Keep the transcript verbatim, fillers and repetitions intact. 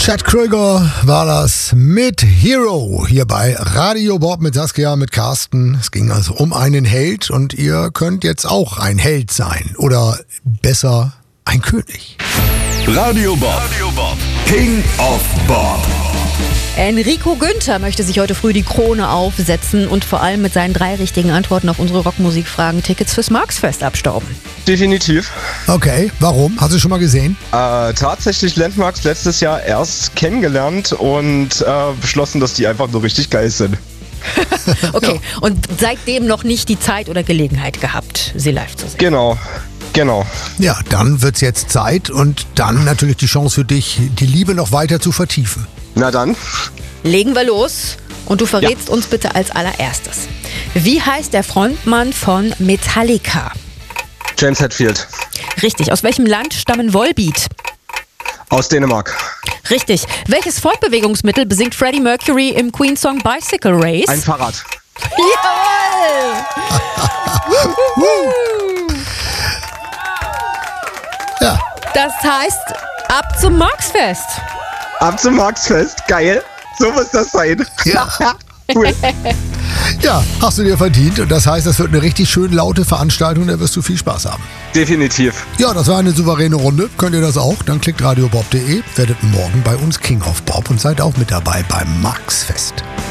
Chad Krüger war das mit Hero hier bei Radio Bob mit Saskia, mit Carsten. Es ging also um einen Held und ihr könnt jetzt auch ein Held sein oder besser ein König. Radio Bob, Radio Bob. King of Bob. Enrico Günther möchte sich heute früh die Krone aufsetzen und vor allem mit seinen drei richtigen Antworten auf unsere Rockmusikfragen Tickets fürs Marxfest abstauben. Definitiv. Okay, warum? Hast du schon mal gesehen? Äh, tatsächlich Landmarks letztes Jahr erst kennengelernt und äh, beschlossen, dass die einfach nur richtig geil sind. Okay, ja. Und seitdem noch nicht die Zeit oder Gelegenheit gehabt, sie live zu sehen. Genau. Genau. Ja, dann wird's jetzt Zeit und dann natürlich die Chance für dich, die Liebe noch weiter zu vertiefen. Na dann. Legen wir los und du verrätst ja. uns bitte als allererstes. Wie heißt der Frontmann von Metallica? James Hetfield. Richtig. Aus welchem Land stammen Volbeat? Aus Dänemark. Richtig. Welches Fortbewegungsmittel besingt Freddie Mercury im Queen-Song Bicycle Race? Ein Fahrrad. Jawohl! Ja. Das heißt, ab zum Marxfest. Ab zum Marxfest. Geil. So muss das sein. Ja. Cool. Ja, hast du dir verdient. Und das heißt, das wird eine richtig schön laute Veranstaltung. Da wirst du viel Spaß haben. Definitiv. Ja, das war eine souveräne Runde. Könnt ihr das auch? Dann klickt radiobob punkt de, werdet morgen bei uns King of Bob und seid auch mit dabei beim Marxfest.